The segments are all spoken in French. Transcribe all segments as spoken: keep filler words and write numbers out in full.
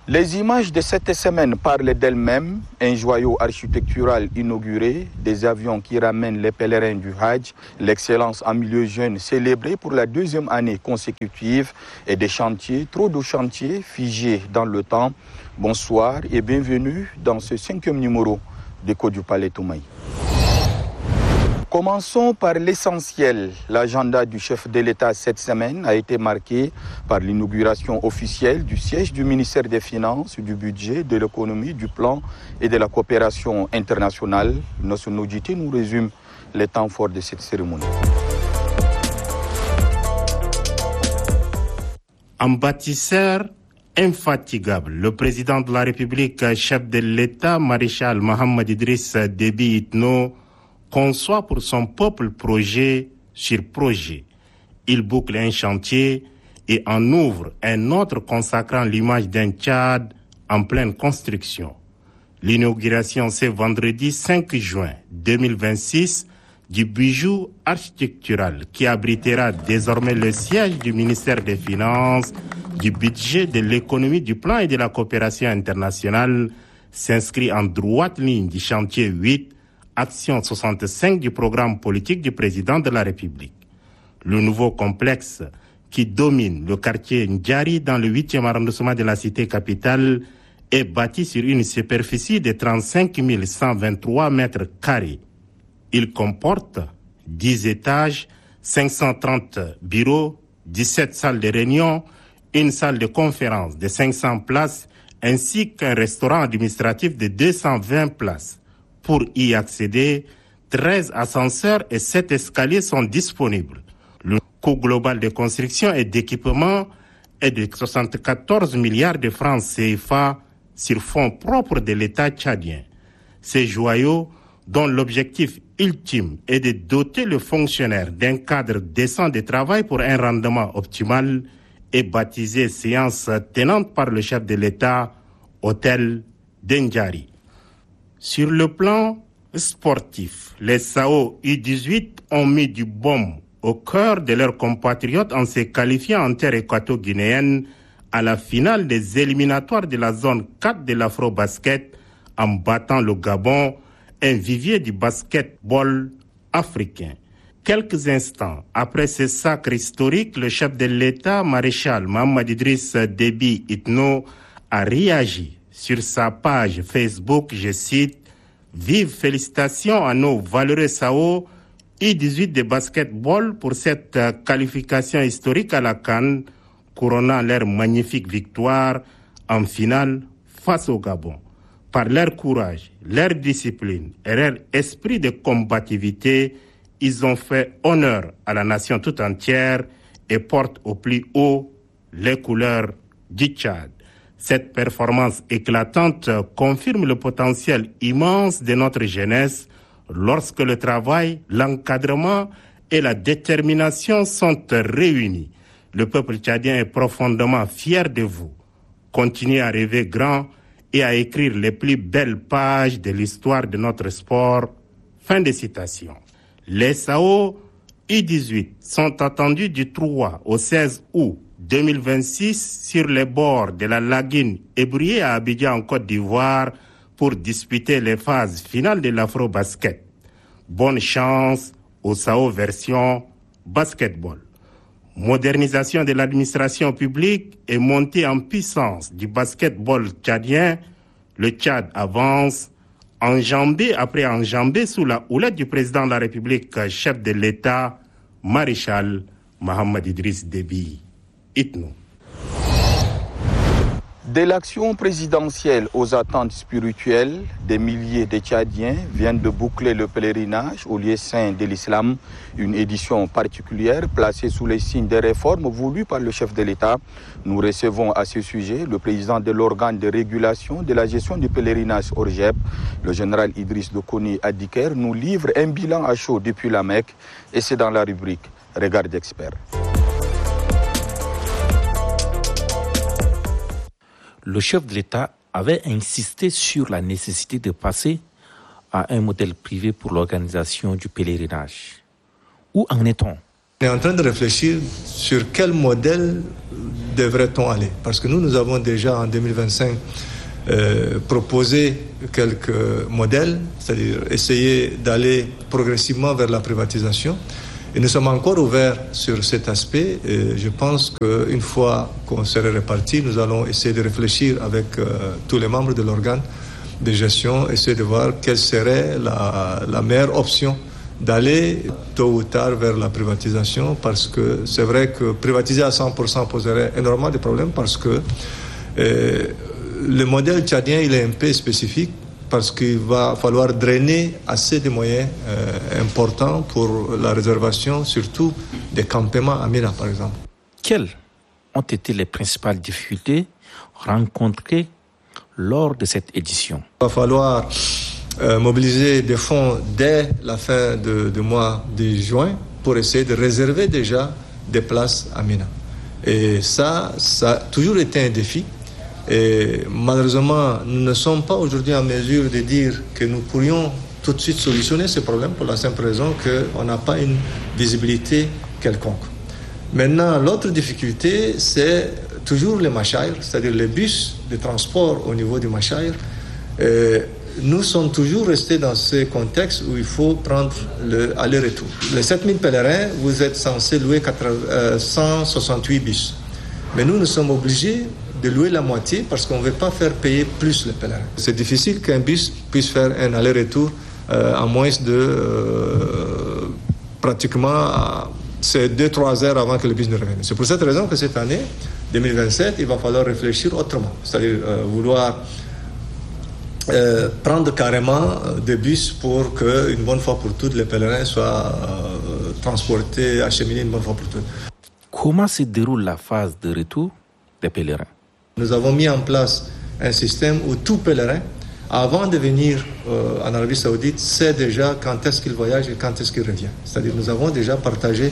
Les images de cette semaine parlent d'elles-mêmes. Un joyau architectural inauguré, des avions qui ramènent les pèlerins du Hajj, l'excellence en milieu jeune célébrée pour la deuxième année consécutive et des chantiers, trop de chantiers figés dans le temps. Bonsoir et bienvenue dans ce cinquième numéro d'Écho du Palais Toumaï. Commençons par l'essentiel. L'agenda du chef de l'État cette semaine a été marqué par l'inauguration officielle du siège du ministère des Finances, du Budget, de l'Économie, du Plan et de la Coopération internationale. Notre audité nous résume les temps forts de cette cérémonie. Un bâtisseur infatigable, le président de la République, chef de l'État, maréchal Mohamed Idriss Déby Itno, conçoit pour son peuple projet sur projet. Il boucle un chantier et en ouvre un autre consacrant l'image d'un Tchad en pleine construction. L'inauguration, c'est vendredi cinq juin deux mille vingt-six du bijou architectural qui abritera désormais le siège du ministère des Finances, du Budget, de l'Économie, du Plan et de la Coopération internationale, s'inscrit en droite ligne du chantier huit, Action soixante-cinq du programme politique du président de la République. Le nouveau complexe qui domine le quartier Ndjari dans le huitième arrondissement de la cité capitale est bâti sur une superficie de trente-cinq mille cent vingt-trois mètres carrés. Il comporte dix étages, cinq cent trente bureaux, dix-sept salles de réunion, une salle de conférence de cinq cents places ainsi qu'un restaurant administratif de deux cent vingt places. Pour y accéder, treize ascenseurs et sept escaliers sont disponibles. Le coût global de construction et d'équipement est de soixante-quatorze milliards de francs C F A sur fonds propres de l'État tchadien. Ces joyaux, dont l'objectif ultime est de doter le fonctionnaire d'un cadre décent de travail pour un rendement optimal, est baptisé séance tenante par le chef de l'État, Hôtel d'Ndjari. Sur le plan sportif, les S A O U dix-huit ont mis du baume au cœur de leurs compatriotes en se qualifiant en terre équato-guinéenne à la finale des éliminatoires de la zone quatre de l'Afro-Basket en battant le Gabon, un vivier du basketball africain. Quelques instants après ce sacre historique, le chef de l'État, maréchal Mohamed Idriss Déby Itno, a réagi sur sa page Facebook, je cite, « Vive félicitations à nos valeureux S A O U dix-huit de basketball pour cette qualification historique à la CAN, couronnant leur magnifique victoire en finale face au Gabon. Par leur courage, leur discipline et leur esprit de combativité, ils ont fait honneur à la nation tout entière et portent au plus haut les couleurs du Tchad. Cette performance éclatante confirme le potentiel immense de notre jeunesse lorsque le travail, l'encadrement et la détermination sont réunis. Le peuple tchadien est profondément fier de vous. Continuez à rêver grand et à écrire les plus belles pages de l'histoire de notre sport. Fin de citation. Les S A O U dix-huit sont attendus du trois au seize août deux mille vingt-six sur les bords de la lagune Ebroué à Abidjan en Côte d'Ivoire pour disputer les phases finales de l'Afro-Basket. Bonne chance aux S A O version basketball. Modernisation de l'administration publique et montée en puissance du basketball tchadien, le Tchad avance, enjambé après enjambé sous la houlette du président de la République, chef de l'État, maréchal Mohamed Idriss Déby Itno. De l'action présidentielle aux attentes spirituelles, des milliers de Tchadiens viennent de boucler le pèlerinage au lieu saint de l'islam, une édition particulière placée sous les signes des réformes voulues par le chef de l'État. Nous recevons à ce sujet le président de l'organe de régulation de la gestion du pèlerinage Orgeb, le général Idriss Dokoni Adiker, nous livre un bilan à chaud depuis la Mecque et c'est dans la rubrique Regard d'expert. Le chef de l'État avait insisté sur la nécessité de passer à un modèle privé pour l'organisation du pèlerinage. Où en est-on On est en train de réfléchir sur quel modèle devrait-on aller. Parce que nous, nous avons déjà en deux mille vingt-cinq euh, proposé quelques modèles, c'est-à-dire essayer d'aller progressivement vers la privatisation. Et nous sommes encore ouverts sur cet aspect. Et je pense qu'une fois qu'on serait répartis, nous allons essayer de réfléchir avec euh, tous les membres de l'organe de gestion, essayer de voir quelle serait la, la meilleure option d'aller tôt ou tard vers la privatisation, parce que c'est vrai que privatiser à cent pour cent poserait énormément de problèmes, parce que euh, le modèle tchadien il est un peu spécifique, parce qu'il va falloir drainer assez de moyens euh, importants pour la réservation, surtout des campements à Mina, par exemple. Quelles ont été les principales difficultés rencontrées lors de cette édition? Il va falloir euh, mobiliser des fonds dès la fin du de, de mois de juin pour essayer de réserver déjà des places à Mina. Et ça, ça a toujours été un défi. Et malheureusement, nous ne sommes pas aujourd'hui en mesure de dire que nous pourrions tout de suite solutionner ce problème pour la simple raison qu'on n'a pas une visibilité quelconque. Maintenant, l'autre difficulté, c'est toujours les machaïrs, c'est-à-dire les bus de transport au niveau du machaïr. Nous sommes toujours restés dans ce contexte où il faut prendre le aller-retour. Les sept mille pèlerins, vous êtes censés louer cent soixante-huit bus. Mais nous, nous sommes obligés de louer la moitié parce qu'on ne veut pas faire payer plus les pèlerins. C'est difficile qu'un bus puisse faire un aller-retour euh, en moins de euh, pratiquement c'est deux à trois heures avant que le bus ne revienne. C'est pour cette raison que cette année, deux mille vingt-sept, il va falloir réfléchir autrement. C'est-à-dire euh, vouloir euh, prendre carrément des bus pour qu'une bonne fois pour toutes les pèlerins soient euh, transportés, acheminés une bonne fois pour toutes. Comment se déroule la phase de retour des pèlerins? Nous avons mis en place un système où tout pèlerin, avant de venir euh, en Arabie Saoudite, sait déjà quand est-ce qu'il voyage et quand est-ce qu'il revient. C'est-à-dire nous avons déjà partagé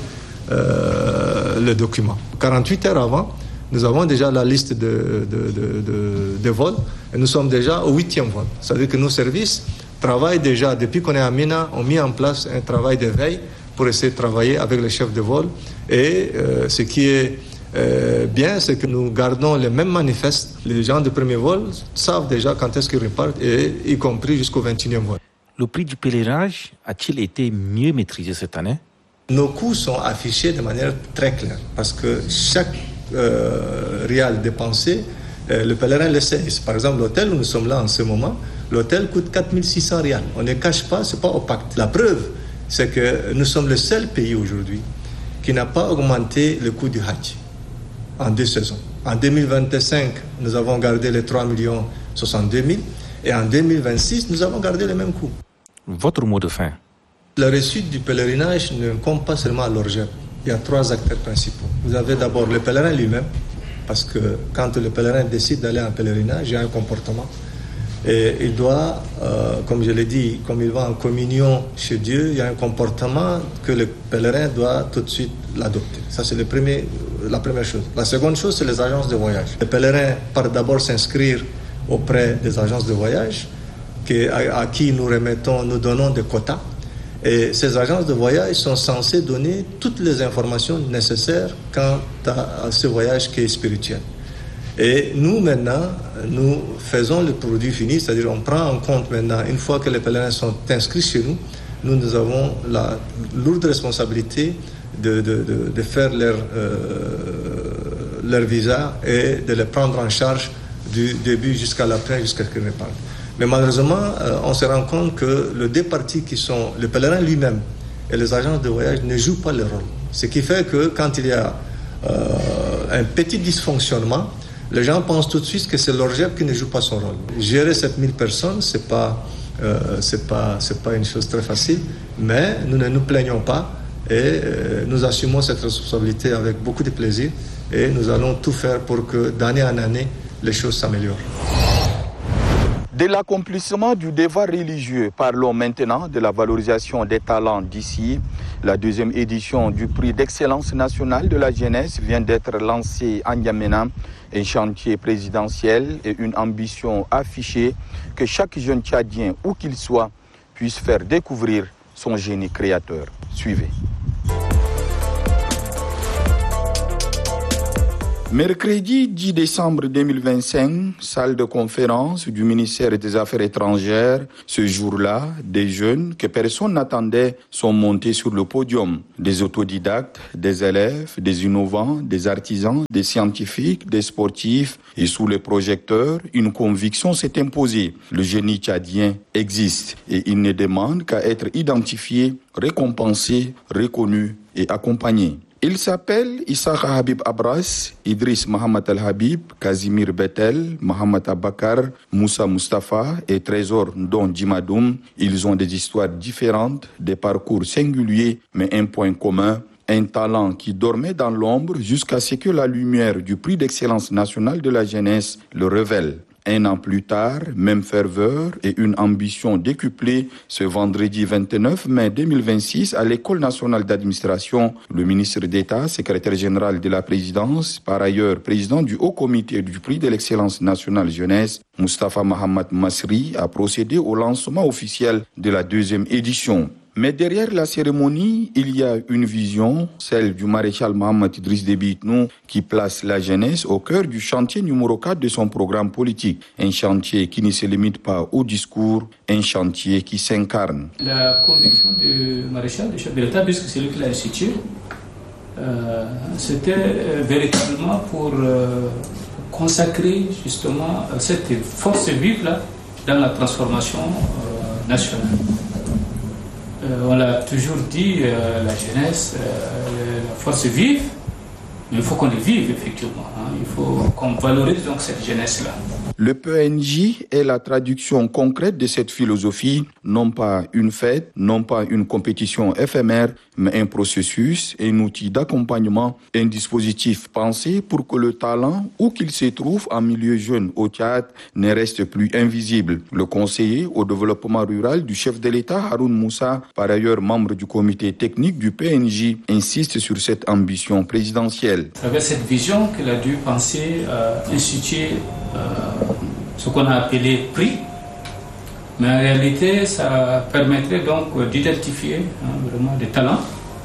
euh, le document. quarante-huit heures avant, nous avons déjà la liste de, de, de, de, de vols et nous sommes déjà au huitième vol. C'est-à-dire que nos services travaillent déjà, depuis qu'on est à Mina, ont mis en place un travail de veille pour essayer de travailler avec les chefs de vol. Et euh, ce qui est Euh, bien, c'est que nous gardons les mêmes manifestes. Les gens de premier vol savent déjà quand est-ce qu'ils repartent, et y compris jusqu'au vingt et unième vol. Le prix du pèlerinage a-t-il été mieux maîtrisé cette année? Nos coûts sont affichés de manière très claire, parce que chaque euh, rial dépensé, euh, le pèlerin le sait. Par exemple, l'hôtel où nous sommes là en ce moment, l'hôtel coûte quatre mille six cents rials. On ne cache pas, c'est pas opaque. La preuve, c'est que nous sommes le seul pays aujourd'hui qui n'a pas augmenté le coût du Hajj en deux saisons. En deux mille vingt-cinq, nous avons gardé les trois millions soixante-deux mille et en deux mille vingt-six, nous avons gardé le même coût. Votre mot de fin? La réussite du pèlerinage ne compte pas seulement à l'Orgep. Il y a trois acteurs principaux. Vous avez d'abord le pèlerin lui-même, parce que quand le pèlerin décide d'aller en pèlerinage, il y a un comportement. Et il doit, euh, comme je l'ai dit, comme il va en communion chez Dieu, il y a un comportement que le pèlerin doit tout de suite l'adopter. Ça, c'est le premier, la première chose. La seconde chose, c'est les agences de voyage. Le pèlerin part d'abord s'inscrire auprès des agences de voyage qui, à, à qui nous remettons, nous donnons des quotas. Et ces agences de voyage sont censées donner toutes les informations nécessaires quant à, à ce voyage qui est spirituel. Et nous, maintenant, nous faisons le produit fini, c'est-à-dire on prend en compte maintenant, une fois que les pèlerins sont inscrits chez nous, nous, nous avons la lourde responsabilité de, de, de, de faire leur, euh, leur visa et de les prendre en charge du début jusqu'à la fin, jusqu'à ce qu'ils repartent. Mais malheureusement, euh, on se rend compte que les deux parties qui sont le pèlerin lui-même et les agences de voyage ne jouent pas le rôle. Ce qui fait que quand il y a euh, un petit dysfonctionnement, les gens pensent tout de suite que c'est l'Orgep qui ne joue pas son rôle. Gérer sept mille personnes, c'est pas, euh, c'est pas, c'est pas une chose très facile, mais nous ne nous plaignons pas et euh, nous assumons cette responsabilité avec beaucoup de plaisir et nous allons tout faire pour que d'année en année, les choses s'améliorent. De l'accomplissement du devoir religieux, parlons maintenant de la valorisation des talents d'ici. La deuxième édition du prix d'excellence nationale de la jeunesse vient d'être lancée à N'Djamena, un chantier présidentiel et une ambition affichée que chaque jeune Tchadien, où qu'il soit, puisse faire découvrir son génie créateur. Suivez. Mercredi dix décembre deux mille vingt-cinq, salle de conférence du ministère des Affaires étrangères. Ce jour-là, des jeunes que personne n'attendait sont montés sur le podium. Des autodidactes, des élèves, des innovants, des artisans, des scientifiques, des sportifs. Et sous les projecteurs, une conviction s'est imposée. Le génie tchadien existe et il ne demande qu'à être identifié, récompensé, reconnu et accompagné. Il s'appelle Issakha Habib Abras, Idriss Mohamed Al-Habib, Kazimir Betel, Mohamed Abakar, Moussa Mustafa et Trésor Ndon Djimadoum. Ils ont des histoires différentes, des parcours singuliers, mais un point commun, un talent qui dormait dans l'ombre jusqu'à ce que la lumière du prix d'excellence nationale de la jeunesse le révèle. Un an plus tard, même ferveur et une ambition décuplée, ce vendredi vingt-neuf mai deux mille vingt-six, à l'École nationale d'administration, le ministre d'État, secrétaire général de la présidence, par ailleurs président du Haut Comité du prix de l'excellence nationale jeunesse, Moustapha Mohamed Masri, a procédé au lancement officiel de la deuxième édition. Mais derrière la cérémonie, il y a une vision, celle du maréchal Mohamed Idriss Déby Itno, qui place la jeunesse au cœur du chantier numéro quatre de son programme politique. Un chantier qui ne se limite pas au discours, un chantier qui s'incarne. La conviction du maréchal, du chef de l'État, puisque c'est lui qui l'a institué, euh, c'était euh, véritablement pour euh, consacrer justement cette force vive-là dans la transformation euh, nationale. Euh, on l'a toujours dit, euh, la jeunesse, euh, la force vive, mais il faut qu'on les vive effectivement. Hein. Il faut qu'on valorise donc cette jeunesse-là. Le P N J est la traduction concrète de cette philosophie, non pas une fête, non pas une compétition éphémère, mais un processus, un outil d'accompagnement, un dispositif pensé pour que le talent, où qu'il se trouve en milieu jeune au Tchad, ne reste plus invisible. Le conseiller au développement rural du chef de l'État, Haroun Moussa, par ailleurs membre du comité technique du P N J, insiste sur cette ambition présidentielle. À travers cette vision qu'il a dû penser à instituer euh, ce qu'on a appelé prix, mais en réalité ça permettrait donc d'identifier hein, vraiment des talents,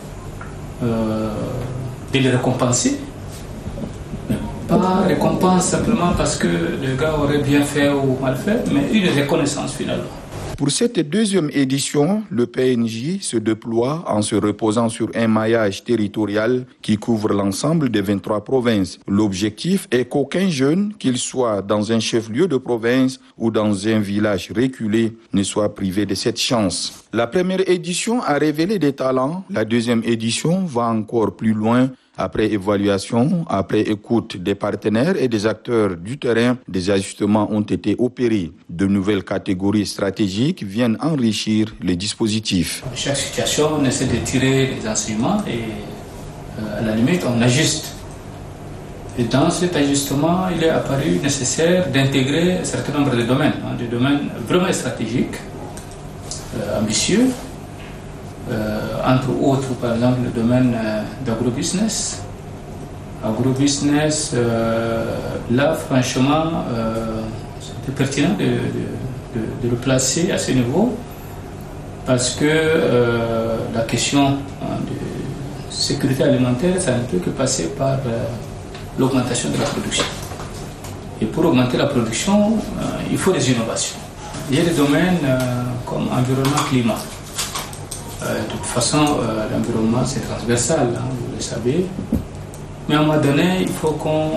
euh, de les récompenser, mais pas récompense simplement parce que le gars aurait bien fait ou mal fait, mais une reconnaissance finalement. Pour cette deuxième édition, le P N J se déploie en se reposant sur un maillage territorial qui couvre l'ensemble des vingt-trois provinces. L'objectif est qu'aucun jeune, qu'il soit dans un chef-lieu de province ou dans un village reculé, ne soit privé de cette chance. La première édition a révélé des talents. La deuxième édition va encore plus loin. Après évaluation, après écoute des partenaires et des acteurs du terrain, des ajustements ont été opérés. De nouvelles catégories stratégiques viennent enrichir les dispositifs. Chaque situation, on essaie de tirer les enseignements et euh, à la limite, on ajuste. Et dans cet ajustement, il est apparu nécessaire d'intégrer un certain nombre de domaines, hein, des domaines vraiment stratégiques, euh, ambitieux. Euh, entre autres, par exemple, le domaine euh, d'agrobusiness. Agrobusiness, euh, là, franchement, euh, c'était pertinent de, de, de, de le placer à ce niveau parce que euh, la question hein, de sécurité alimentaire, ça ne peut que passer par euh, l'augmentation de la production. Et pour augmenter la production, euh, il faut des innovations. Il y a des domaines euh, comme environnement-climat. Euh, de toute façon, euh, l'environnement c'est transversal, hein, vous le savez. Mais à un moment donné, il faut qu'on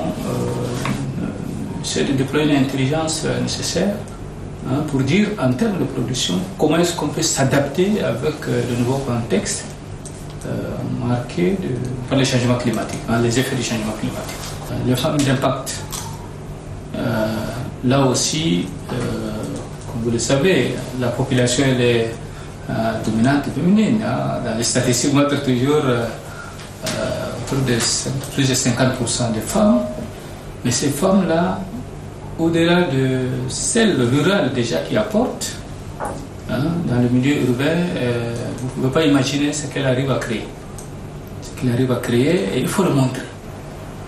euh, essaie de déployer l'intelligence euh, nécessaire hein, pour dire en termes de production comment est-ce qu'on peut s'adapter avec euh, le nouveau contexte euh, marqué de, par les changements climatiques, hein, les effets du changement climatique. Euh, les femmes d'impact, euh, là aussi, euh, comme vous le savez, la population elle est Euh, dominante féminine. Hein. Dans les statistiques, on montre toujours euh, euh, autour de plus de cinquante pour cent de femmes. Mais ces femmes-là, au-delà de celles rurales déjà qui apportent, hein, dans le milieu urbain, euh, vous ne pouvez pas imaginer ce qu'elles arrivent à créer. Ce qu'elles arrivent à créer, et il faut le montrer.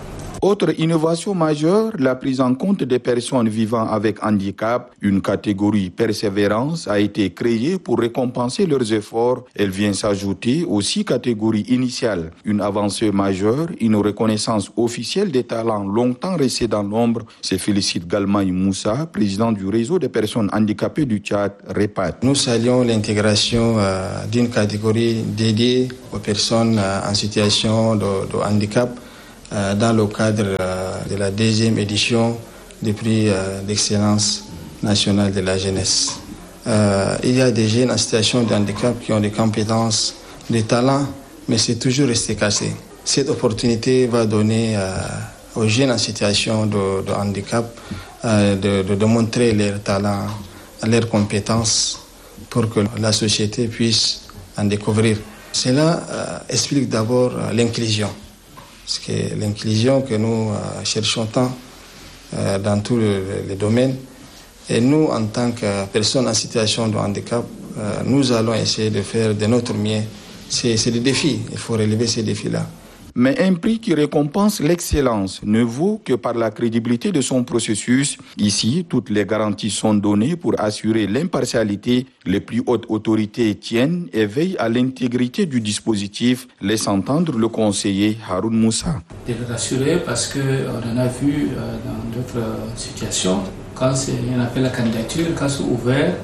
Autre innovation majeure, la prise en compte des personnes vivant avec handicap. Une catégorie persévérance a été créée pour récompenser leurs efforts. Elle vient s'ajouter aux six catégories initiales. Une avancée majeure, une reconnaissance officielle des talents longtemps restés dans l'ombre, se félicite Galmaï Moussa, président du réseau des personnes handicapées du Tchad, REPAD. Nous saluons l'intégration euh, d'une catégorie dédiée aux personnes euh, en situation de, de handicap dans le cadre de la deuxième édition du prix d'excellence nationale de la jeunesse. Euh, il y a des jeunes en situation de handicap qui ont des compétences, des talents, mais c'est toujours resté cassé. Cette opportunité va donner euh, aux jeunes en situation de, de handicap euh, de, de, de montrer leurs talents, leurs compétences pour que la société puisse en découvrir. Cela euh, explique d'abord euh, l'inclusion. Parce que l'inclusion que nous euh, cherchons tant euh, dans tous les, les domaines, et nous, en tant que personnes en situation de handicap, euh, nous allons essayer de faire de notre mieux. C'est, c'est des défis, il faut relever ces défis-là. Mais un prix qui récompense l'excellence ne vaut que par la crédibilité de son processus. Ici, toutes les garanties sont données pour assurer l'impartialité. Les plus hautes autorités tiennent et veillent à l'intégrité du dispositif, laisse entendre le conseiller Haroun Moussa. De le rassurer parce qu'on en a vu euh, dans d'autres situations, quand c'est un appel à candidature, quand c'est ouvert,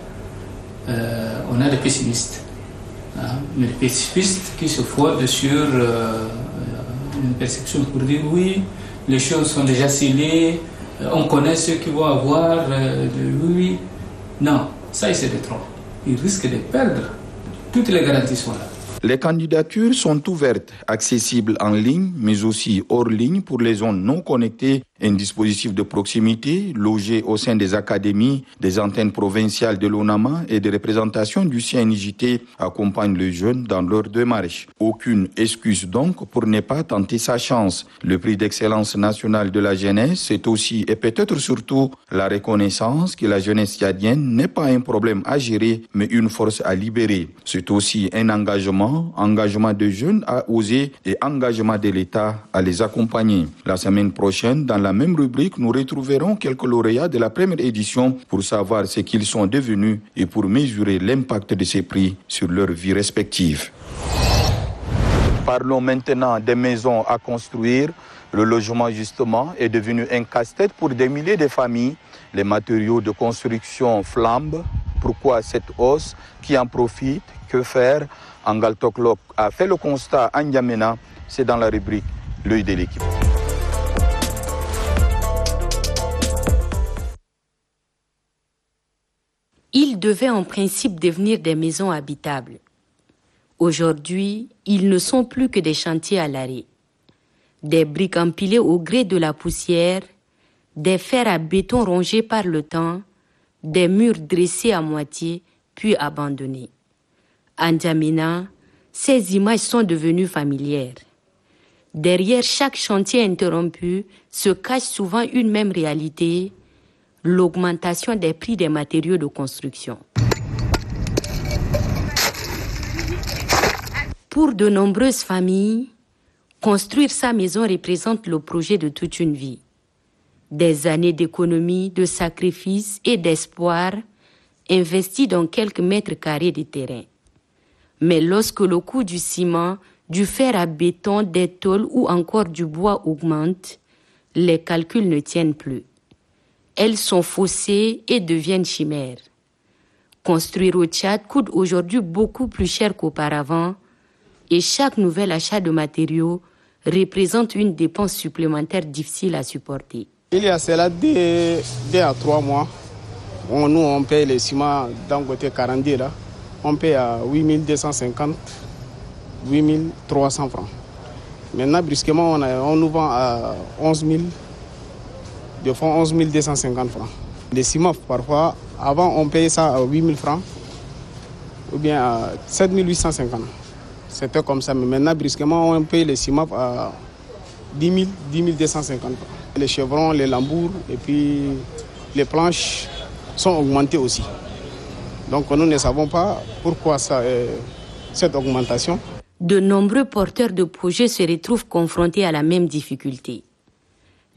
euh, on a des pessimistes. Hein, mais les pessimistes qui se fondent sur euh, une perception pour dire oui, les choses sont déjà scellées, on connaît ceux qui vont avoir euh, de oui. Non, ça, c'est de trop. Ils risquent de perdre. Toutes les garanties sont là. Les candidatures sont ouvertes, accessibles en ligne, mais aussi hors ligne pour les zones non connectées. Un dispositif de proximité logé au sein des académies, des antennes provinciales de l'ONAMA et des représentations du C N J T accompagne les jeunes dans leur démarche. Aucune excuse donc pour ne pas tenter sa chance. Le prix d'excellence nationale de la jeunesse, c'est aussi et peut-être surtout la reconnaissance que la jeunesse tchadienne n'est pas un problème à gérer, mais une force à libérer. C'est aussi un engagement, engagement de jeunes à oser et engagement de l'État à les accompagner. La semaine prochaine, dans la même rubrique, nous retrouverons quelques lauréats de la première édition pour savoir ce qu'ils sont devenus et pour mesurer l'impact de ces prix sur leur vie respective. Parlons maintenant des maisons à construire. Le logement, justement, est devenu un casse-tête pour des milliers de familles. Les matériaux de construction flambent. Pourquoi cette hausse? Qui en profite? Que faire? Angal Toklok a fait le constat à N'Djamena. C'est dans la rubrique L'œil de l'équipe. Ils devaient en principe devenir des maisons habitables. Aujourd'hui, ils ne sont plus que des chantiers à l'arrêt. Des briques empilées au gré de la poussière, des fers à béton rongés par le temps, des murs dressés à moitié puis abandonnés. À N'Djamena, ces images sont devenues familières. Derrière chaque chantier interrompu se cache souvent une même réalité, l'augmentation des prix des matériaux de construction. Pour de nombreuses familles, construire sa maison représente le projet de toute une vie. Des années d'économie, de sacrifice et d'espoir investis dans quelques mètres carrés de terrain. Mais lorsque le coût du ciment, du fer à béton, des tôles ou encore du bois augmente, les calculs ne tiennent plus. Elles sont faussées et deviennent chimères. Construire au Tchad coûte aujourd'hui beaucoup plus cher qu'auparavant et chaque nouvel achat de matériaux représente une dépense supplémentaire difficile à supporter. Il y a cela deux, deux à trois mois. On, nous, on paye le ciment Dangote quarante là. On paye à huit mille deux cent cinquante, huit mille trois cents francs. Maintenant, brusquement, on, a, on nous vend à onze mille. De font onze mille deux cent cinquante francs. Les ciments, parfois, avant, on payait ça à huit mille francs ou bien à sept mille huit cent cinquante. C'était comme ça, mais maintenant, brusquement, on paye les ciments à dix mille, dix mille deux cent cinquante francs. Les chevrons, les lambours et puis les planches sont augmentées aussi. Donc, nous ne savons pas pourquoi ça, euh, cette augmentation. De nombreux porteurs de projets se retrouvent confrontés à la même difficulté.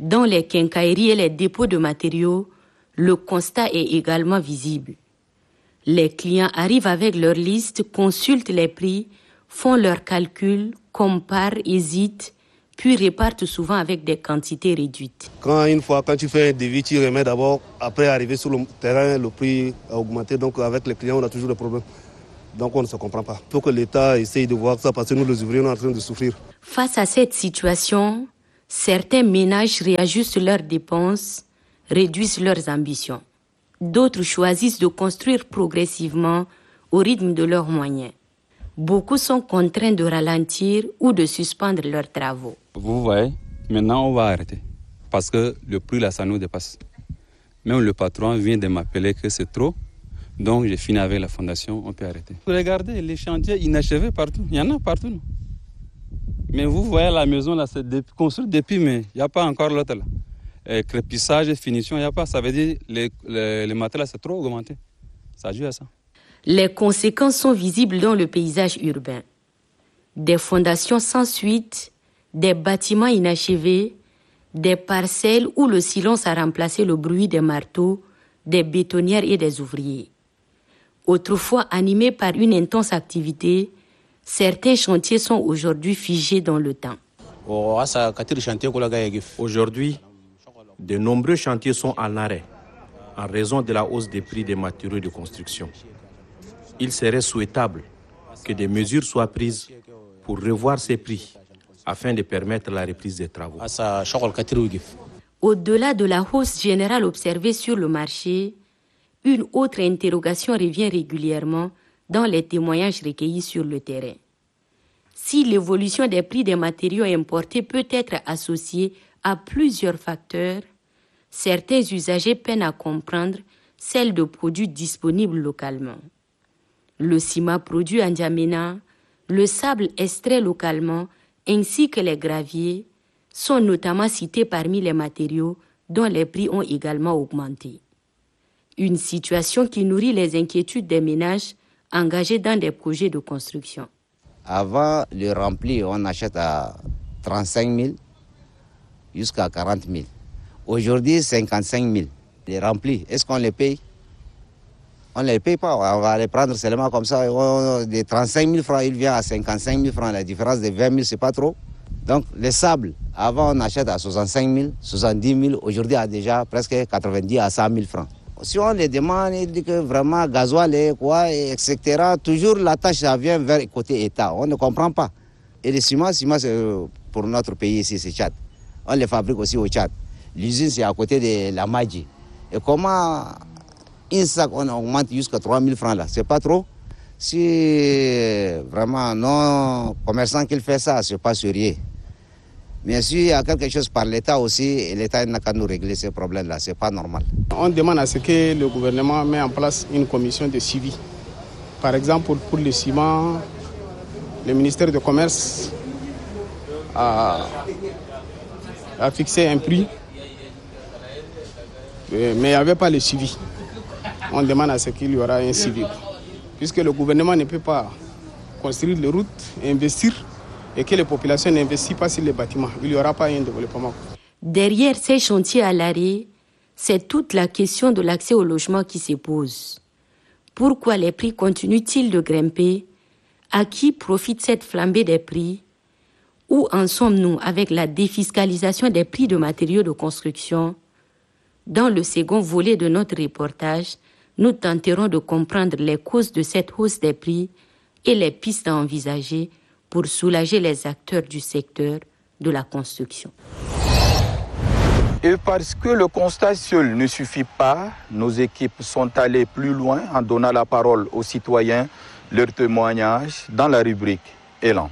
Dans les quincailleries et les dépôts de matériaux, le constat est également visible. Les clients arrivent avec leur liste, consultent les prix, font leurs calculs, comparent, hésitent, puis repartent souvent avec des quantités réduites. Quand une fois, quand tu fais un devis, tu remets d'abord, après arriver sur le terrain, le prix a augmenté. Donc avec les clients, on a toujours des problèmes. Donc on ne se comprend pas. Il faut que l'État essaye de voir ça parce que nous, les ouvriers, on est en train de souffrir. Face à cette situation, certains ménages réajustent leurs dépenses, réduisent leurs ambitions. D'autres choisissent de construire progressivement au rythme de leurs moyens. Beaucoup sont contraints de ralentir ou de suspendre leurs travaux. Vous voyez, maintenant on va arrêter parce que le prix là, ça nous dépasse. Même le patron vient de m'appeler que c'est trop, donc j'ai fini avec la fondation, on peut arrêter. Regardez les chantiers inachevés partout, il y en a partout. Non? Mais vous voyez la maison là, c'est construit depuis, mais il n'y a pas encore l'autre là. Et crépissage et finition, il n'y a pas. Ça veut dire que les, les, les matériaux, c'est trop augmenté. Ça joue à ça. Les conséquences sont visibles dans le paysage urbain. Des fondations sans suite, des bâtiments inachevés, des parcelles où le silence a remplacé le bruit des marteaux, des bétonnières et des ouvriers. Autrefois animés par une intense activité, certains chantiers sont aujourd'hui figés dans le temps. Aujourd'hui, de nombreux chantiers sont en arrêt en raison de la hausse des prix des matériaux de construction. Il serait souhaitable que des mesures soient prises pour revoir ces prix afin de permettre la reprise des travaux. Au-delà de la hausse générale observée sur le marché, une autre interrogation revient régulièrement dans les témoignages recueillis sur le terrain. Si l'évolution des prix des matériaux importés peut être associée à plusieurs facteurs, certains usagers peinent à comprendre celle de produits disponibles localement. Le ciment produit en N'Djamena, le sable extrait localement, ainsi que les graviers, sont notamment cités parmi les matériaux dont les prix ont également augmenté. Une situation qui nourrit les inquiétudes des ménages engagés dans des projets de construction. Avant le rempli, on achète à trente-cinq mille jusqu'à quarante mille. Aujourd'hui, cinquante-cinq mille. Les remplis, est-ce qu'on les paye? On ne les paye pas, on va les prendre seulement comme ça. On, de trente-cinq mille francs, il vient à cinquante-cinq mille francs. La différence de vingt mille, c'est pas trop. Donc, les sables, avant on achète à soixante-cinq mille, soixante-dix mille. Aujourd'hui, à déjà presque quatre-vingt-dix à cent mille francs. Si on les demande, ils disent que vraiment gasoil et quoi, et cetera. Toujours la tâche, ça vient vers le côté État. On ne comprend pas. Et le ciment, le ciment c'est pour notre pays ici, c'est Tchad. On les fabrique aussi au Tchad. L'usine, c'est à côté de la Madji. Et comment un sac, on augmente jusqu'à trois mille francs là, c'est pas trop? Si vraiment non commerçant qui fait ça, c'est pas sérieux. Mais s'il y a quelque chose par l'État aussi, l'État n'a qu'à nous régler ces problèmes-là, c'est pas normal. On demande à ce que le gouvernement mette en place une commission de suivi. Par exemple, pour le ciment, le ministère du Commerce a, a fixé un prix, mais il n'y avait pas le suivi. On demande à ce qu'il y aura un suivi. Puisque le gouvernement ne peut pas construire les routes, investir, et que les populations n'investissent pas sur les bâtiments, il n'y aura pas un développement. Derrière ces chantiers à l'arrêt, c'est toute la question de l'accès au logement qui se pose. Pourquoi les prix continuent-ils de grimper? À qui profite cette flambée des prix? Où en sommes-nous avec la défiscalisation des prix de matériaux de construction? Dans le second volet de notre reportage, nous tenterons de comprendre les causes de cette hausse des prix et les pistes à envisager pour soulager les acteurs du secteur de la construction. Et parce que le constat seul ne suffit pas, nos équipes sont allées plus loin en donnant la parole aux citoyens, leurs témoignages dans la rubrique Élan.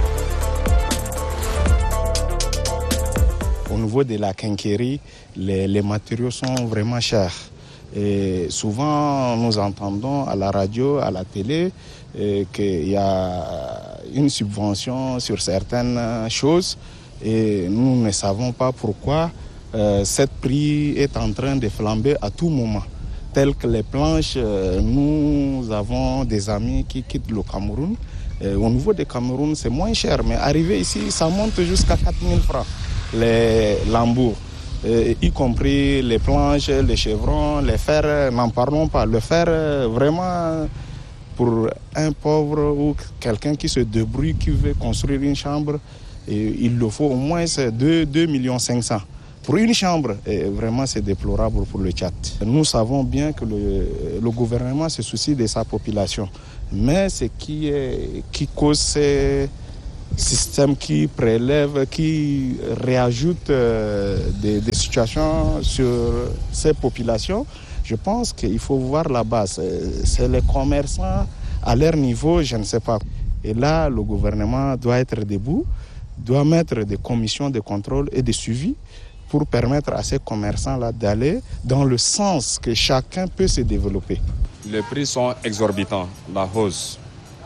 Au niveau de la quincaillerie, les, les matériaux sont vraiment chers. Et souvent, nous entendons à la radio, à la télé, qu'il y a une subvention sur certaines choses et nous ne savons pas pourquoi euh, cette prix est en train de flamber à tout moment. Telles que les planches, euh, nous avons des amis qui quittent le Cameroun. Et au niveau du Cameroun, c'est moins cher, mais arrivé ici, ça monte jusqu'à quatre mille francs, les lambeaux. euh, y compris les planches, les chevrons, les fers, n'en parlons pas. Le fer, vraiment, pour un pauvre ou quelqu'un qui se débrouille, qui veut construire une chambre, et il le faut au moins deux millions cinq cents. Pour une chambre, et vraiment c'est déplorable pour le Tchad. Nous savons bien que le, le gouvernement se soucie de sa population, mais ce qui, est, qui cause ces systèmes qui prélèvent, qui réajoutent euh, des, des situations sur ces populations, je pense qu'il faut voir la base. C'est les commerçants à leur niveau, je ne sais pas. Et là, le gouvernement doit être debout, doit mettre des commissions de contrôle et de suivi pour permettre à ces commerçants-là d'aller dans le sens que chacun peut se développer. Les prix sont exorbitants, la hausse.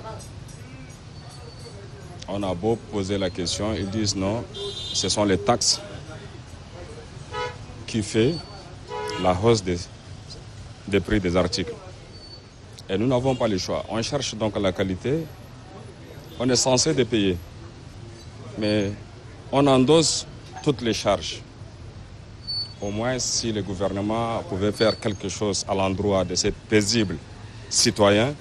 On a beau poser la question, ils disent non, ce sont les taxes qui font la hausse des, des prix des articles. Et nous n'avons pas le choix. On cherche donc la qualité, on est censé de payer, mais on endosse toutes les charges. Au moins, si le gouvernement pouvait faire quelque chose à l'endroit de ces paisibles citoyens.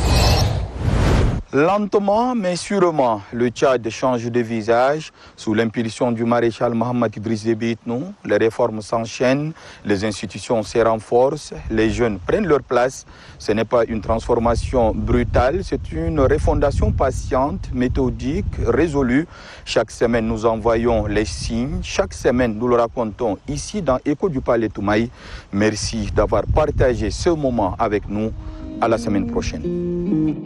Lentement mais sûrement, le Tchad change de visage. Sous l'impulsion du maréchal Mohamed Idriss Déby Itno, les réformes s'enchaînent, les institutions se renforcent, les jeunes prennent leur place. Ce n'est pas une transformation brutale, c'est une refondation patiente, méthodique, résolue. Chaque semaine, nous envoyons les signes. Chaque semaine, nous le racontons ici dans Écho du Palais Toumaï. Merci d'avoir partagé ce moment avec nous. À la semaine prochaine.